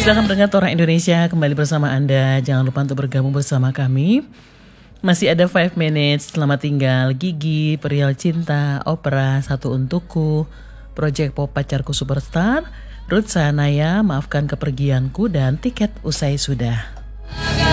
Silakan pendengar Orang Indonesia kembali bersama Anda. Jangan lupa untuk bergabung bersama kami. Masih ada 5 minutes. Selamat tinggal Gigi, Perihal Cinta, Opera, Satu Untukku, Project Pop Pacarku Superstar, Ruth Sahanaya, Maafkan Kepergianku, dan Tiket Usai Sudah.